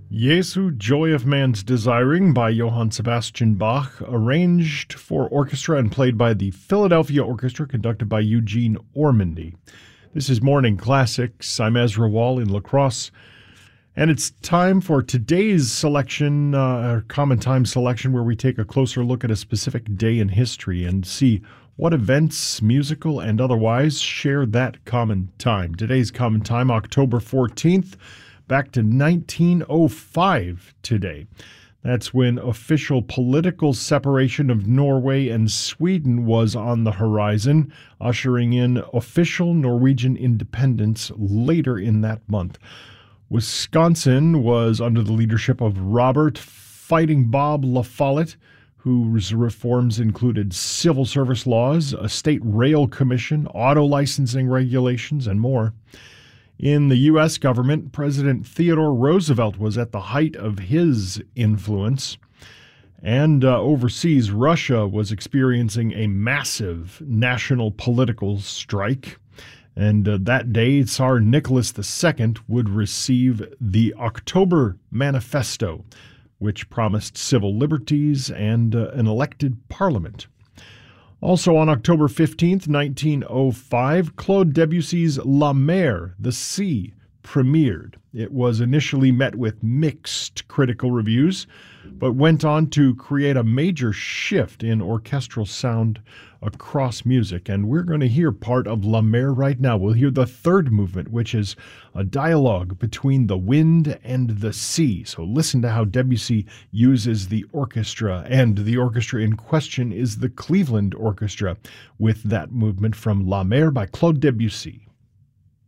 Jesu, Joy of Man's Desiring by Johann Sebastian Bach, arranged for orchestra and played by the Philadelphia Orchestra, conducted by Eugene Ormandy. This is Morning Classics. I'm Ezra Wall in La Crosse, and it's time for today's selection, Common Time selection, where we take a closer look at a specific day in history and see what events, musical and otherwise, share that common time. Today's common time, October 14th, back to 1905 today. That's when official political separation of Norway and Sweden was on the horizon, ushering in official Norwegian independence later in that month. Wisconsin was under the leadership of Robert Fighting Bob La Follette, whose reforms included civil service laws, a state rail commission, auto licensing regulations, and more. In the U.S. government, President Theodore Roosevelt was at the height of his influence. And overseas, Russia was experiencing a massive national political strike. And that day, Tsar Nicholas II would receive the October Manifesto, which promised civil liberties and an elected parliament. Also on October 15th, 1905, Claude Debussy's La Mer, The Sea, premiered. It was initially met with mixed critical reviews, but went on to create a major shift in orchestral sound across music. And we're going to hear part of La Mer right now. We'll hear the third movement, which is a dialogue between the wind and the sea. So listen to how Debussy uses the orchestra, and the orchestra in question is the Cleveland Orchestra, with that movement from La Mer by Claude Debussy.